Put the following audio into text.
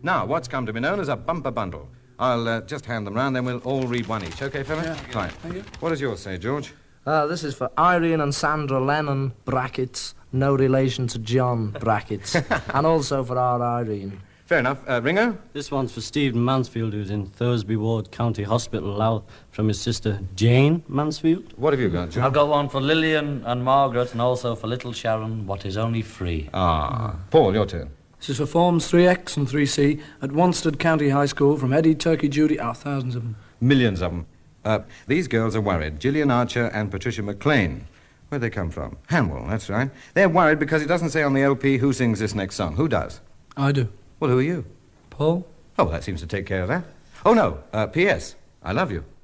Now, what's come to be known as a bumper bundle. I'll just hand them round, then we'll all read one each. Okay, fella? Yeah. Fine. Thank you. What does yours say, George? This is for Irene and Sandra Lennon, brackets, no relation to John, brackets, and also for our Irene. Fair enough. Ringo? This one's for Stephen Mansfield, who's in Thursby Ward County Hospital, Louth, from his sister Jane Mansfield. What have you got, John? I've got one for Lillian and Margaret, and also for little Sharon, what is only free. Paul, your turn. This is for Forms 3X and 3C at Wanstead County High School from Eddie, Turkey, Judy, thousands of them. Millions of them. These girls are worried. Gillian Archer and Patricia McLean. Where'd they come from? Hanwell, that's right. They're worried because it doesn't say on the LP who sings this next song. Who does? I do. Well, who are you? Paul? Oh, that seems to take care of that. Oh, no. P.S. I love you.